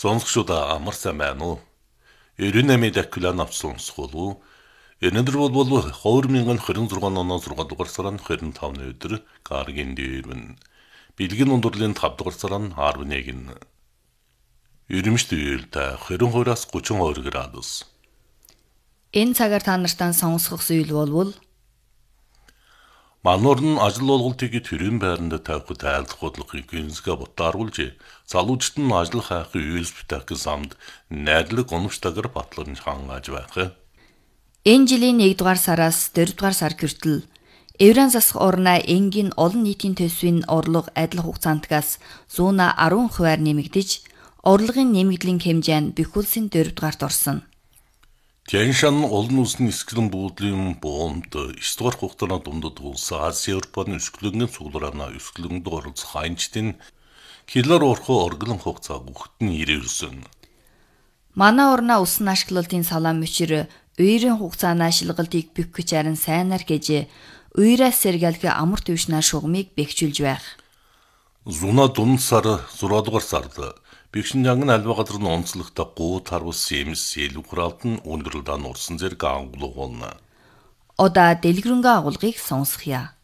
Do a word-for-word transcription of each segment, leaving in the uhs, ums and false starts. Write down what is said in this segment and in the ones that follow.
Сонсогчдоо амар сайн байна уу? Ерөнхий медиакулан авсан сонсголоо. Өнөөдөр бол двадцать двадцать шесть оноо зургаан дугаар сарын двадцать тавны өдөр гаргийн дээрвэн. Бэлгийн ундралын петр дугаар сарын десять. Ерөнхийд үеэлдэ двадцать двоёроос тридцать два градус. Энэ цагаар та нартай сонсох зүйл болвол Мануур нь ажил олголтыг төрийн байранд тавихад айлдах бодлогыг гинсгэ ботааруулж, залуучид нь ажил хайхын үйлс бүтээх замд найдлаг унагчтайгаар батлан хангааж байх. Энэ жилийн нэгдүгээр сараас дөрөвдүгээр сар хүртэл Еврейн засах орноо энгийн олон нийтийн төсвийн орлого адил хугацаантгаас one hundred percent нэмэгдэж, орлогын нэмэгдлийн хэмжээ нь бүх улсын дөрөвдүгээрт орсон. Тяншан олон улсын эсгэлэн буудлын бомбд нine дугаар хугацааны дундад улс Ази Европын эсгэлэнгийн цуглараана эсгэлэнд оролцох хайнчдын хилээр орхоо орглон хугацаа бүхтэн ирээсэн. Манай орноо усан ашиглалтын салаан мөчөр үерийн хугацааны шилгалтыг бөх гэж харин сайнаар гэж үерээс сэргэлэх амар төвшнаа шугамыг бэхжүүлж байх. Зуна дунд сар six дугаар сард Бикшинжанг нь альва газар нь онцлогтой гоо тарвс сэмс сэлүүхралд нь өндөрлөдөө нурсан зэрэг ангуулгуулна. Одоо дэлгэрэнгээ агуулгыг сонсхийа.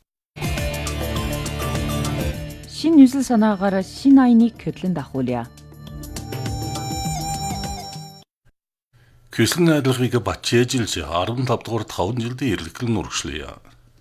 Шин 뉴스 санаагаар шин айныг хөдлөн дахуулъя. Көслөн найдлагыг бачээжилж fifty-five дугаар five жилдээ ирлэглэн урагшлая.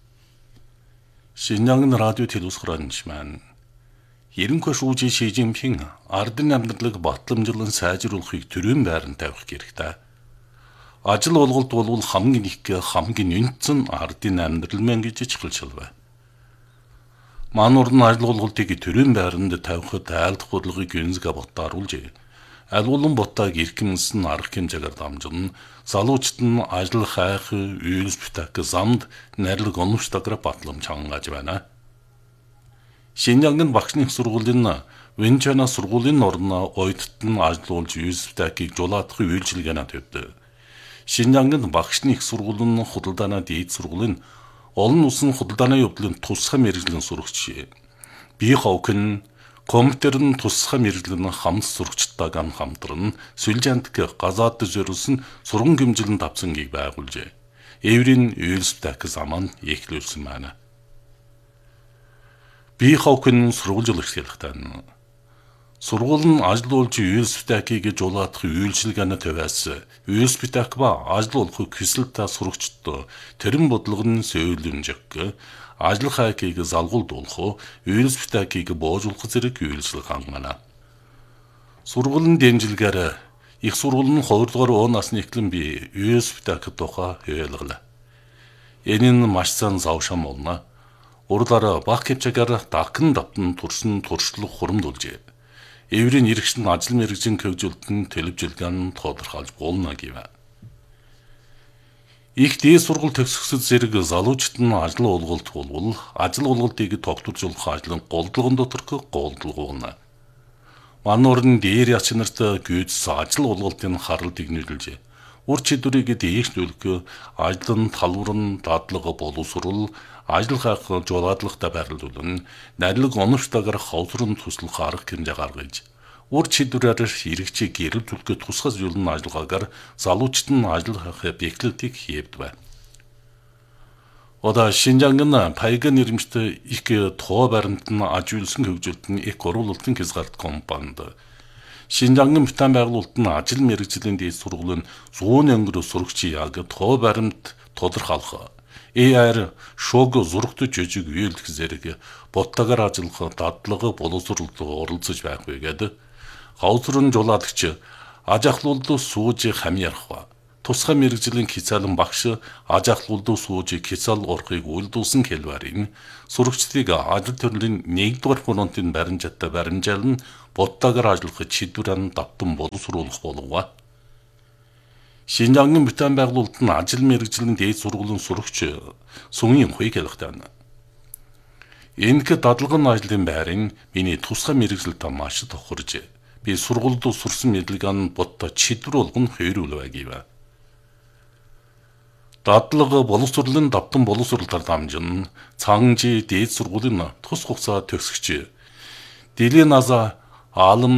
Шинжаан радио телевизхранч маань Ерөнхий шүүжийн Ши Жинпин ардын амьдралыг батламжлан сайжруулахыг төрийн байранд тавих хэрэгтэй. Ажил олголт бол хамгийн их хамгийн үнэцэн ардын амьдрал мэн гэж чиглэлжлээ. Мануур нь ажил олголтыг төрийн байранд тавихад айлдах бодлогыг гинсгэ ботааруулж, аль болон ботааг эрхэмсэн арга хэмжээгээр дамжин, залуучид нь ажил хайх, үйлс бүтээх замд найрлаг оногчтойгоор батламж хангааж байна. Шинжаангийн багшны их сургуулийн Венчана сургуулийн орно оюутд нь ажиллуулж үйлс бүтэхийг жуулаадахын үйлчилгээний төвд. Шинжаангийн багшны их сургуулийн худалдааны дээд сургуулийн олон улсын худалдааны явдлын тусгай мэргэжлийн сурагч. Бие ховкн компьютерын тусгай мэргэжлийн хамт сурагчтайг хамтран Сүлжантг газаад зориулсан сурган хэмжилэн давцангийг байгуулжээ. Еврейн үйлс бүтээх замаа эхлүүлсэн байна. Бие ховкн сургуулж эхлэхтэй. Сургууль нь ажиллуулж үйлс бүтэхийг жуулаадах үйлчилгээний төвөөс үйлс бүтээх ба ажил олохыг хүсэлтэй сурагчд тэрэн бодлого нь сөүлэмжих, ажил хайхыг залгуулдуулах, үйлс бүтэхийг боожуулах зэрэг үйлчлэг хангана. Сургуулийн дэмжлэгээр их сургууль нь two дугаар насны эхлэн би үйлс бүтээх тухай хэлгэлээ. Энэ нь маш сайн завшаан болно. Уралаар баг хэмжээгээр дахин давтан турсан туршлага хурамдуулжээ. Еврейн иргэж нь ажил мэргэжийн хөгжүүлэлтэн төлөвжөлгөн тодорхойлж болно гэв. Их дээд сургууль төгсгөсөд зэрэг залуучид нь ажил олголт болвол ажил олголтыг тогтворжуулах ажлын голдлогон доторх голдлого болно. Мануур нь дээр яч нарт гүйц ажил олголтын харалтыг нийлүүлжээ. Ур чидүрийг дээшлүүлэх, ажлын талварн дадлага боловсрол, ажил хайх жуулаадлагатай байрлуулна, найрлаг оногчтойгоор ховсрон туслах арга хэмжээ гаргаж, ур чидүрээр хэрэгжих гэрэл түлхээ тусгай зүйлэн ажиллагаагаар залуучид нь ажил хайх бэхлэлтийг хийвдвэ. Одоо Шинжаангийн Пайган нэрмжтэй их тоо баримт нь ажиулсан хөгжүүлэлт нь их оруулалтын хязгаарт компанид Шинжаангийн битэн байгуулалт нь ажил мэргэжлийн дээд сургуулийн one hundred өнгөрөө сурагчийн яг тоо баримт тодорхойлох, эй ар шог зургт жижиг үйлдэх зэрэг боттойгоор ажиллах дадлага боловсролд оролцож байх байгээд хавцрын жуулаалагч аж ахлуулд сууж хамьярах ба тусгай мэргэжлийн хязгаалan багш аж ахлуулд сууж хязгаал орохыг үйлдүүлсэн хэлбэрийн сурагчдыг ажил төрлийн one дугаар фронтын баримжаатай баримжаалан боттойгоор ажиллах чидүрэн давтан боловсруулах болов. Шинжаангийн битэн байгуулалт нь ажил мэргэжлийн дээд сургуулийн сурагч Сүнгийн хуйг хэлэхтэй. Энэхэ дадлагын ажлын байрын миний тусгай мэргэжилтэй маш тохирж, би сургуульд сурсан мэдлэгийн бодтой чидүр болгон хоёруулваа гэв. Дадлага боловсролын давтан боловсролоор дамжин цаанжи дээд сургуулийн тус хугацаа төгсгч Дэлийн Наза Алам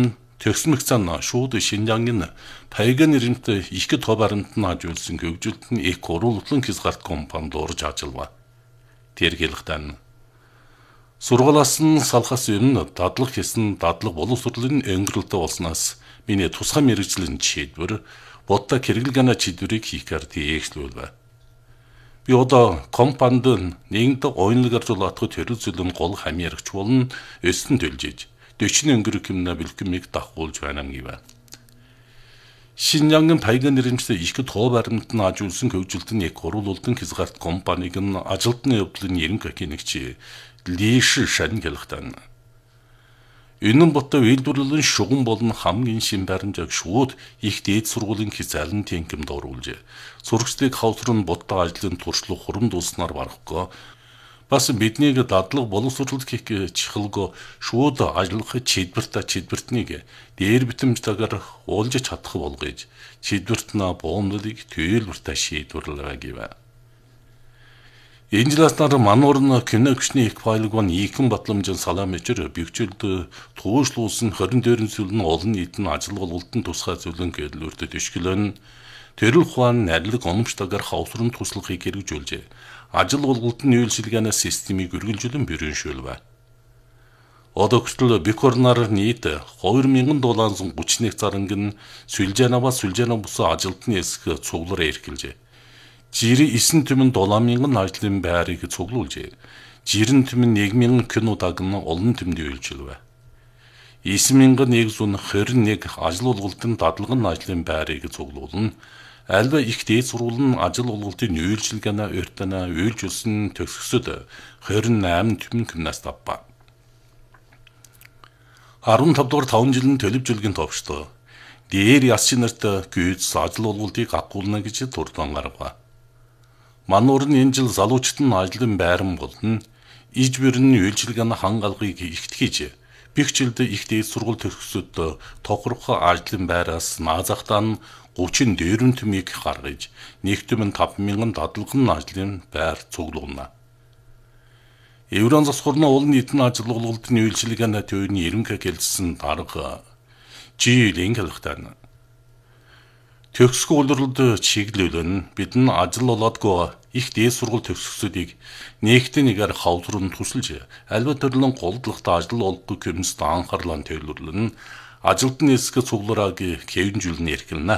Төгсмөгцэн шууд Шинжангийн Пайган нэрмтэй их тоо баримтанд хажуулсан хөгжилтөнд их оруулалтын хязгаарт компанид урж ажиллава. Тэр хэлэхдээ сургуулиас нь салхаас өмнө дадлаг хийсэн дадлаг боловсролын өнгөрөлтөй болсноос миний тусгай мэргэжлийн шийдвэр бодтой хэрэглэгэнэ шийдвэрийг хийхээр тийгшлүүлвэ. Би одоо компанид нэгэнт ойнлог аржуулаатгүй төрөлзөлн гол хамаарч болон өстөн төлжиж дөчний өнгөрөх юмна бэлгэмийг дагуулж байна гэвэ. Шинжангийн Пайган нэрмтэй их тоо баримтанд хажуулсан хөгжилтөнд их оруулалтын хязгаарт компаниг нь ажилтны явдлын ерөнхий хянагч Лиш Шан хэлэхдээ энэ боттой үйлдвэрлэлийн шугам болон хамгийн шин баримжааг шууд их дээд сургуулийн хязгаарлалын тэнхимд оруулж сурагчдыг хавсрын бодтой ажлын туршлага хурам дууснаар барахгүй бас биднийг дадлаг боловсролд хийх чихэлгөө шууд ажиллахад шийдвэртэ шийдвэртнийг дээр битэмжтэйгээр уулж чадах болгож шийдвэрт на боомдлыг төлөвлөртө шийдвэрлэвэ гэвэ. Энэ жилээс нар мануурн киногчны их файлгон ийхэн батламжин салаамчэр бигчэлд туушлуулсан хорин дээрэн сүлэн олон нийтэн ажил болголтын тусгай зөвлөн гэрлүүртэ төшгөлөн төрөл ухаан нарилэг оnomжтойгоор хавсрын туслахыг хэрэгжүүлжээ. Ажил болголтын үйлчилгээний системийг үргэлжлэн бэрэншүүлвэ. Одоо хүртэл Бикорнаар нийт хоёр мянган долларын гуйчныг заранг нь Сүлжээнава Сүлжээнав бусан ажилтны эсэх цуглараа эрхэлжээ. Жирийн эсен түмэн долоо мянган ажлын байрыг цуглуулжээ. Жирийн түмэн нэг мянган кинодаг нь олон түмэнд үйлчилвэ. эсен мянган нэгдүгээр хорин нэг ажил болголтын дадлагын ажлын байрыг цуглуулна. Альва их дээд сургуулийн ажил болголтын үйлчилгээний урьдана үйлжүүлсэн төгсгсөд хорин найман түмэн гимнаст авба. арван тав дугаар таван жилийн төлөвжүүлгийн товчтой дээр ясчин нарт гүйц ажил болголтыг агуулна гэж дурдан гаргав. Мануур нь энэ жил залуучтын ажлын байран болон иж бүрэн үйлчилгээний хангалгыг ихтгэж бигчилд их дээд сургууль төгсгсөд тохирох ажлын байраас наазахтаа гучин дээрэн түмийг гаргаж нэгтүмэн таван мянган дадлагын ажлын байр цуглуулна. Еврон засварны олон нийтийн ажил болголтын үйлчилгээний төвийн ерөнхий хэлсэн дарга Жийлэн хэлэхдээ төгсгөө үйлдвэрлэлд чиглүүлэн бидэн ажил болоодгүй их дээд сургууль төгсгсөдийг нэгтэн нэгээр хавдрын тусалж альва төрлийн голдлагтай ажил олохгүй гэмст анхаарлаа төлөвлөн ажилтны эсгэ цугларааг хэвэнжүүлнэ эрхэлнэ.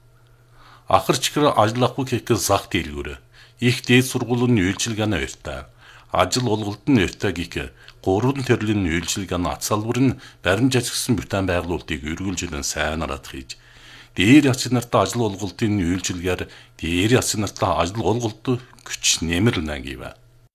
Ахарчгэр ажил авахгүй хийх зах дийлгүүр их дээд сургуулийн үйлчилгээний урьдаа ажил олголтын урьдаа гих гурван төрлийн үйлчилгээний ац салбар нь баримж ажигсан бүтээн байгуулалтыг өргөлжлөн сайн араад хийж дээр яцын нартай ажил олголтын үйлчилгээр дээр яцын нартай ажил олголт күч нэмэрлэнэ гэвэ.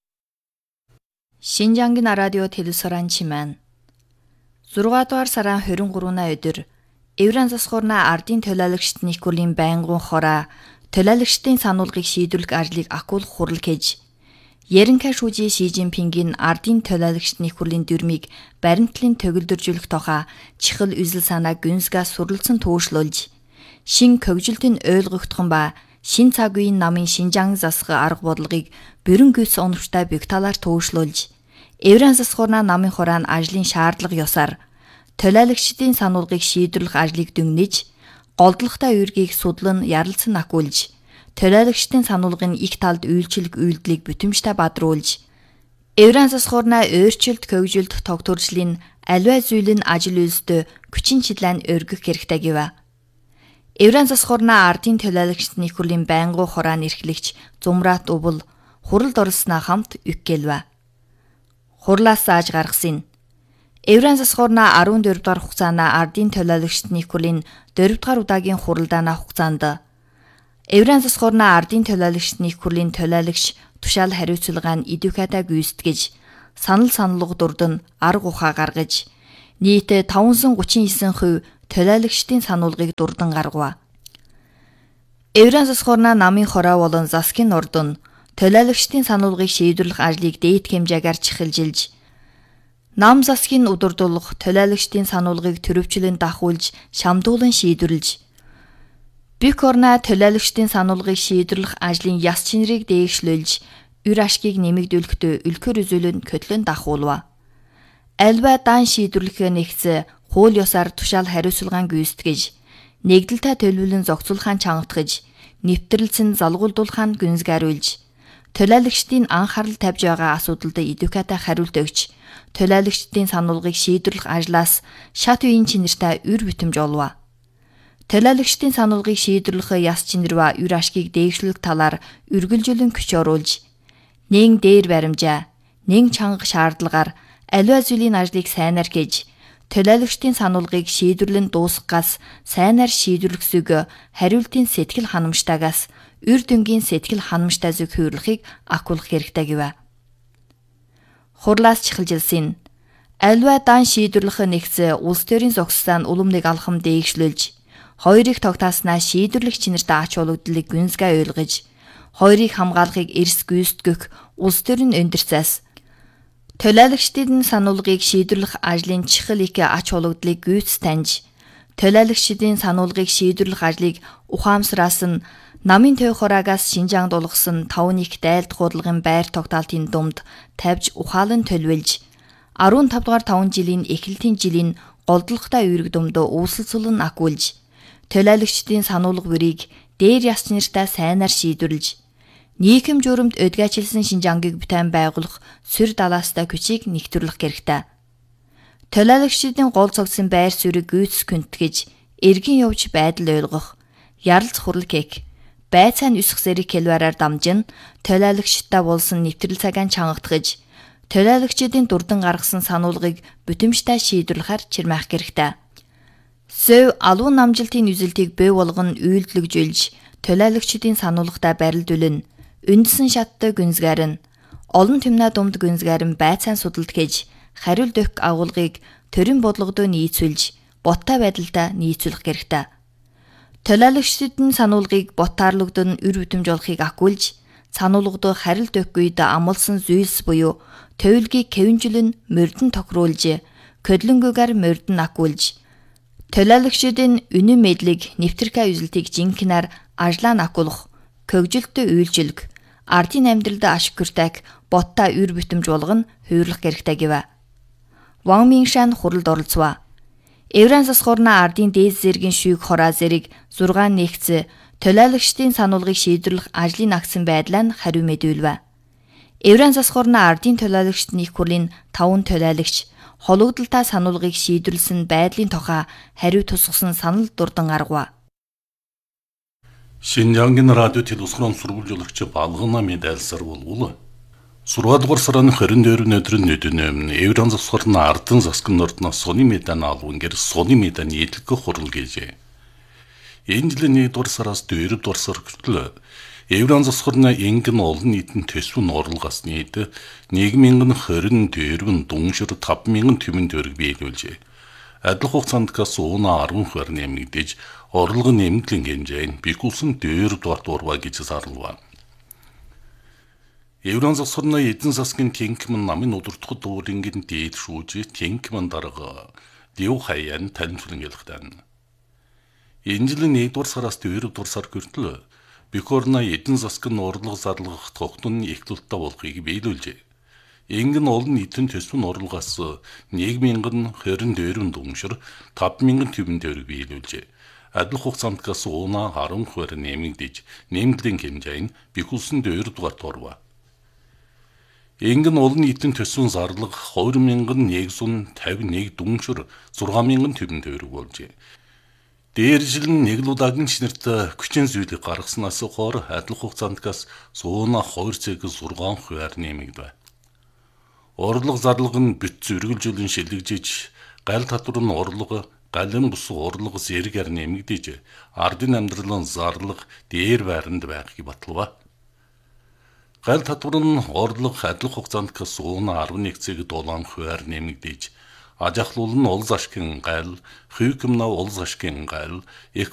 Шинжангийн радио телевизоран чимэн зургаан дугаар сарын хорин гурван өдөр Еврон засгуурна ардын төлөөлөгчд нийгүүлийн байнгын хороо төлөөлөгчдийн сануулгыг шийдвэрлэх ажлыг акуулах хурал гэж Ерөнхий шүүжийн Ши Жинпингийн ардын төлөөлөгчд нийгүүлийн дүрмийг баримтлалын төгөлдржүүлэх тухай чихэл үзэл санаа гүнзгээс сурлцсан туушлуулж шин хөгжилтийн ойлгогдхон ба шин цаг үеийн намын Шинжаан засгийн арга бодлогыг бүрэн гүйц оновчтой бигталаар туушлуулж Еврон засгуурна намын хураан ажлын шаардлага ёсоор төлөөлөгчдийн сануулгыг шийдвэрлэх ажлыг дүгнэж голдлогтой үүргийг судлан ярилцсан акуулж төлөөлөгчдийн сануулгын их талд үйлчлэг үйлдлийг бүтэмжтэй бадруулж Еврон засгуурна өөрчлөлт хөгжилт тогтворчлын аливаа зүйлийн ажил үйлсдөө хүчин чиглэн өргөх хэрэгтэй гэвэ. Еврон засгуурна ардын төлөөлөгчд нийгүүлийн байнгын хураан эрхлэгч Зумрат Увл хуралд оролцсноо хамт үггэлвэ. Хурлаас зааж гаргасан Еврон засгуурна арван дөрөв дугаар хугацаана ардын төлөөлөгчд нийгүүлийн дөрөв дугаар удаагийн хуралдаана хугацаанд Еврон засгуурна ардын төлөөлөгчд нийгүүлийн төлөөлөгч тушаал хариуцлагын эдүкатаг гүйцэтгэж санал саналга дурдан арга ухаа гаргаж нийт таван гучин девять хувь төлөөлөгчдийн сануулгыг дурдан гаргав. Еврон засгуурна намын хороо болон засгийн ордон төлөөлөгчдийн сануулгыг шийдвэрлэх ажлыг дээд хэмжээгээр чихэлжилж нам засгийн удирдуулах төлөөлөгчдийн сануулгыг төрөвчлэн дахуулж шамдуулан шийдвэрлэж Бикорна төлөөлөгчдийн сануулгыг шийдвэрлэх ажлын яс чинрийг дээшлүүлж үр ашгийг нэмэгдүүлэхдээ өлкөр үзүүлэн көтлөн дахуулва. Альва дан шийдвэрлэхээ нэгц хууль ёсоор тушаал хариуцлагаан гүйцэтгэж, нэгдэлтэй төлөвлөн зохицуулахаа чангатгаж, нэвтрэлцэн залгуулдуулахаа гүнзгийруулж, төлөөлөгчдийн анхаарал тавьж байгаа асуудалд эдукатай хариулт өгч, төлөөлөгчдийн сануулгыг шийдвэрлэх ажлаас шат үеийн чинэртэй үр бүтэмж олов. Төлөөлөгчдийн сануулгыг шийдвэрлэх яс чинэр ба үр ашгийг дээгшүүлэх талаар үргэлжлүүлэн күч оруулж, нэн дээр баримжаа, нэн чанга шаардлагаар аливаа зүйлийн ажлыг сайнаар хийж, төлөөлөгчдийн сануулгыг шийдвэрлэн дуусгахаас сайнаар шийдвэрлэхсүг хариултын сэтгэл ханамжтайгаас үр дүнгийн сэтгэл ханамжтай зүг хөөрлөхийг акуулах хэрэгтэй гэв. Хурлаас чихэлжилсэн аливаа дан шийдвэрлэх нэгц улс төрийн зогссоон уламныг алхам дээгшлүүлж, хоёрыг тогтааснаа шийдвэрлэх чинэртэй ач холбогдлыг гүнзгий ойлгож, хоёрыг хамгаалахыг эрс гүйцэтгэх улс төрийн өндөрцөөс төлөөлөгчдийн сануулгыг шийдвэрлэх ажлын чихэл их ач холбогдлыг гүйц таньж, төлөөлөгчдийн сануулгыг шийдвэрлэх ажлыг ухаамсараас нь намын төв хураагаас Шинжаанд улгасан таван их дайлт хуралгын байр тогтоолтын дунд тавьж ухаалан төлөвлөж, арван тав дугаар таван жилийн эхлэлтийн жилийн голдлоготой үүрэг дүмд үйлсэлцүүлэн акуулж, төлөөлөгчдийн сануулга бүрийг дээр яс нэртэй сайнаар шийдвэрлэж, нийгэм журамд өдгөөчилсөн Шинжаангийг бүтээн байгуулах сүр далаастай күчийг нэгтгэрлэх хэрэгтэй. Төлөөлөгчдийн гол цогцсон байр суурийг гүйцэс гүнтгэж, эргэн явж байдал ойлгох, яралц хурал кек, байцаан үсэх зэрэг хэлбэрээр дамжин, төлөөлөгчдтэй болсон нэвтрэл цагаан чангатгаж, төлөөлөгчдийн дурдан гаргасан сануулгыг бүтэмжтэй шийдвэрлэхээр чирмаах хэрэгтэй. Сөв алуун намжилтын үзэлтийг бий болгон үйлдэлжүүлж, төлөөлөгчдийн сануулгатай барилдуулна, үндсэн шаттай гүнзгийрэн, олон тэмнээ думд гүнзгийрэн байцаан судалт хийж, хариулт өгөх агуулгыг төрийн бодлогодоо нийцүүлж, боттой байдалтай нийцүүлэх хэрэгтэй. Төлөөлөгчдийн сануулгыг бот таарлагдсан үр бүтэмж олохыг акуулж, сануулгад хариулт өгөх үед амлсан зүйлс буюу төвлөгийг хэвэнжүүлэн мордон тохируулж, көдлөнгөөр мордон акуулж, төлөөлөгчдийн үнэн мэдлэг нэвтрэх үзэлтийг жинхэнээр ажлаа акуулах, көгжилттэй үйлчлэг, ардын амьдралд ашиг хүртээх боттой үр бүтэмж болгон хөөрлөх хэрэгтэй гэв. Ван Миншан хуралд оролцов. Евран засхуурна ардын дээд зэргийн шүйг хороо зэрэг зургаан нэгц төлөөлөгчдийн сануулгыг шийдвэрлэх ажлын агсан байдлаа нь хариу мэдүүлв. Евран засхуурна ардын төлөөлөгчд нийт хурлын таван төлөөлөгч хологдолтой сануулгыг шийдвэрлсэн байдлын тухай хариу тусгасан санал дурдан гаргав. Шинжаангийн радио телевизийн сурвалжуулагч балгана медальсар болвол сургаалгуур сарын хорин дөрвөн өдрийн өдөнөм Евран засхуурна ардын засгийн ордноос сони медаль алван гэр сони медаль нийтлэг хурал гэжээ. Энэ жилийн нэгдүгээр сараас дөрөвдүгээр сар хүртэл Евран засхуурна ингэн олон нийтийн төсвөн орлогоос нийт нэг мянган хорин дөрвөн дуншир таван мянган тэмэн төгрөг биелүүлжээ. Адил хугацаанд газ уна арван хувиар нэмэгдэж, орлогын нэмэгдлийн хэмжээ нь бихүүлсэн дөрөвдүгээр дурва гэж зарлав. Евран засхуурна эдийн засгийн тэнхим намын удирдах дүүрингийн дээд шүүж тэнхим дарга Лив Хаян танилцуулан ялгтан. Энэ жилийн нэгдүгээр сараас дөрөвдүгээр сар хүртэл Бикорна эдийн засгийн орлого зарлах тогтмол нь эхлэлттэй болохыг биелүүлжээ. Ингэн олон нийтийн төсвөн орлогоос нэг мянган хорин дөрвөн дуншир таван мянган тэмэн төгрөг биелүүлжээ. Адил хугацаанд газ уна арван хувиар нэмэгдэж, нэмэгдлийн хэмжээ нь бихүүлсэн дөрөвдүгээр дурва. Ингэн олон нийтийн төсвөн зарлага хоёр мянган нэгдүгээр тавин нэг дуншир зургаан мянган тэмэн төгрөг болжээ. Дээр жил нэг л удаагийн шинэрт хүчин зүйлийг гаргаснаас хойш адил хугацаанд газ уна хоёр цэг зургаан хувиар нэмэгдэв. Орлого зарлага нь бит зөргөлжүүлэн шилэгжиж, гал татвар нь орлого, галын бус орлого зэрэгээр нэмэгдэж, ардын амьдралын зарлага дээр байранд байхыг баталва. Гал татвар нь орлого адил хугацаанд газ уна арван нэг цэг долоон хувиар нэмэгдэж, аж ахлуул нь улс ашгийн гал, хүйкэмнав улс ашгийн гал,